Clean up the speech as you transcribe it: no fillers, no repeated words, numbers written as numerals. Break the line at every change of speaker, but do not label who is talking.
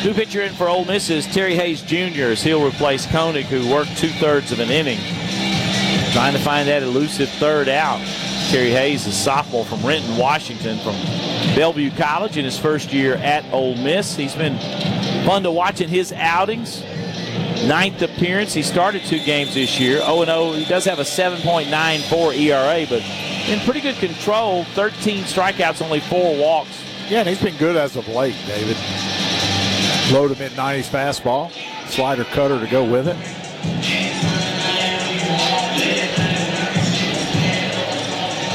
New pitcher in for Ole Miss is Terry Hayes Jr. as he'll replace Koenig, who worked 2/3 of an inning. Trying to find that elusive third out. Terry Hayes, a sophomore from Renton, Washington, from Bellevue College in his first year at Ole Miss. He's been fun to watch in his outings. 9th appearance. He started 2 games this year. 0-0. He does have a 7.94 ERA, but in pretty good control. 13 strikeouts, only 4 walks.
Yeah, and he's been good as of late, David. Low to mid-90s fastball. Slider cutter to go with it.